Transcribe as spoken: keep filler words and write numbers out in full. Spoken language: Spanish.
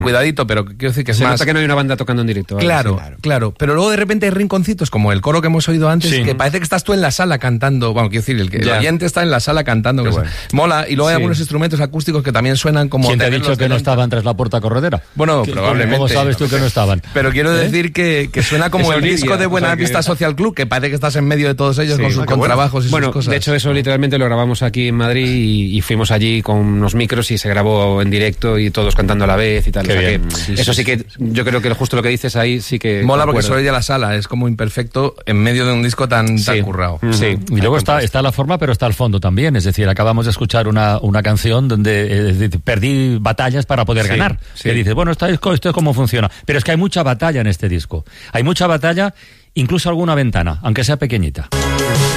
cuidadito, pero quiero decir que es Se más... nota que no hay una banda tocando en directo. ¿Vale? Claro, Sí, claro, claro. Pero luego de repente hay rinconcitos, como el coro que hemos oído antes, sí. que parece que estás tú en la sala cantando. Bueno, quiero decir, el, que, el oyente está en la sala cantando. Que bueno. Mola. Y luego hay sí. algunos instrumentos acústicos que también suenan como... ¿Quién te ha dicho que no estaban tras la puerta corredera? Bueno, probablemente. ¿Cómo sabes tú que no estaban? Pero quiero ¿Eh? decir que, que suena como el disco de Buena o sea, Vista que... Social Club, que parece que estás en medio de todos ellos sí. con sus ah, contrabajos bueno. y bueno, sus cosas. De hecho, eso literalmente lo grabamos aquí en Madrid y, y fuimos allí con unos micros y se grabó en directo y todos cantando a la vez y tal. Qué o sea bien. que Sí, eso sí, sí que yo creo que justo lo que dices ahí sí que... Mola porque solo oye la sala, es como imperfecto en medio de un disco tan, sí. tan currado. Uh-huh. Sí. Y luego está, está la forma, pero está el fondo también. Es decir, acabamos de escuchar una, una canción donde eh, perdí batallas para poder sí, ganar. Sí. Que dices, bueno, esto es, esto es cómo funciona. Pero es que hay mucha batalla en este disco. Hay mucha batalla, incluso alguna ventana, aunque sea pequeñita.